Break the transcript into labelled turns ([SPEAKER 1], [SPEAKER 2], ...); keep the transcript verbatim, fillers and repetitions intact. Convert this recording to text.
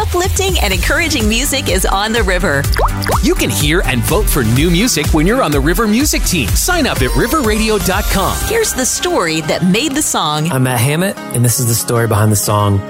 [SPEAKER 1] uplifting and encouraging music is on the river.
[SPEAKER 2] You can hear and vote for new music when you're on the River Music Team. Sign up at river radio dot com.
[SPEAKER 1] Here's the story that made the song.
[SPEAKER 3] I'm Matt Hammett, and this is the story behind the song